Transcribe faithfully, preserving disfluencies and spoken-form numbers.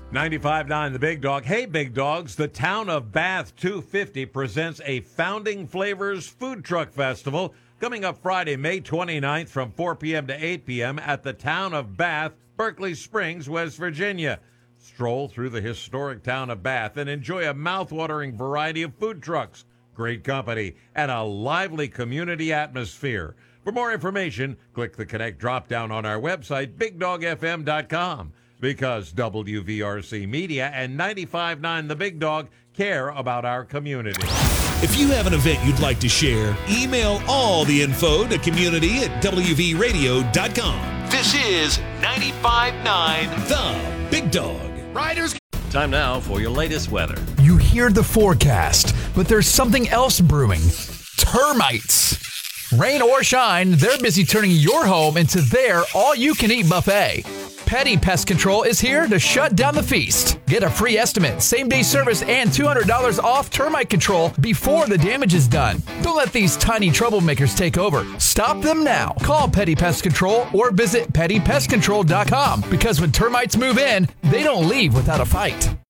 ninety-five point nine The Big Dog. Hey, Big Dogs, the town of Bath two fifty presents a Founding Flavors Food Truck Festival coming up Friday, May twenty-ninth from four p.m. to eight p.m. at the town of Bath, Berkeley Springs, West Virginia. Stroll through the historic town of Bath and enjoy a mouth-watering variety of food trucks, great company, and a lively community atmosphere. For more information, click the Connect drop-down on our website, big dog f m dot com. Because W V R C Media and ninety-five point nine The Big Dog care about our community. If you have an event you'd like to share, email all the info to community at w v radio dot com. This is ninety-five point nine The Big Dog. Riders. Time now for your latest weather. You hear the forecast, but there's something else brewing. Termites. Rain or shine, they're busy turning your home into their all-you-can-eat buffet. Petty Pest Control is here to shut down the feast. Get a free estimate, same-day service, and two hundred dollars off termite control before the damage is done. Don't let these tiny troublemakers take over. Stop them now. Call Petty Pest Control or visit petty pest control dot com because when termites move in, they don't leave without a fight.